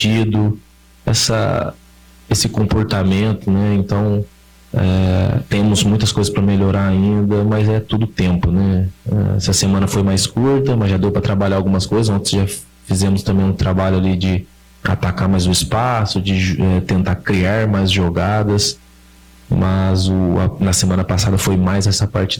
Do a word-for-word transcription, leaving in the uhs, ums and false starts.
tido, essa, esse comportamento, né? Então, é, temos muitas coisas para melhorar ainda, mas é tudo tempo, né? Essa semana foi mais curta, mas já deu para trabalhar algumas coisas. Ontem já fizemos também um trabalho ali de atacar mais o espaço, de é, tentar criar mais jogadas, mas o, a, na semana passada foi mais essa parte